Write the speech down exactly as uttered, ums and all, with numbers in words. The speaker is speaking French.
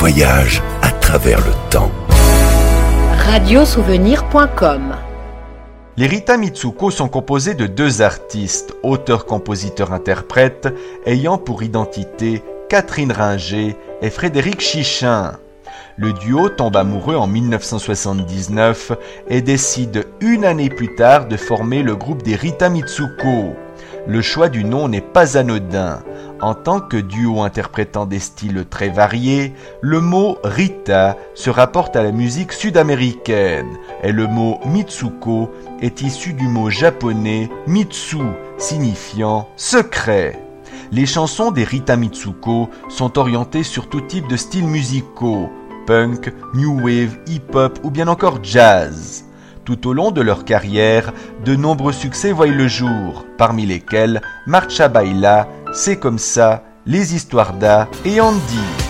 voyage à travers le temps. radio souvenir point com. Les Rita Mitsuko sont composés de deux artistes, auteurs, compositeurs, interprètes, ayant pour identité Catherine Ringer et Frédéric Chichin. Le duo tombe amoureux en dix-neuf cent soixante-dix-neuf et décide une année plus tard de former le groupe des Rita Mitsuko. Le choix du nom n'est pas anodin. En tant que duo interprétant des styles très variés, le mot Rita se rapporte à la musique sud-américaine et le mot Mitsuko est issu du mot japonais Mitsu, signifiant secret. Les chansons des Rita Mitsuko sont orientées sur tout type de styles musicaux, punk, new wave, hip-hop ou bien encore jazz. Tout au long de leur carrière, de nombreux succès voient le jour, parmi lesquels Marcha Baila, C'est comme ça, Les Histoires d'A et Andy.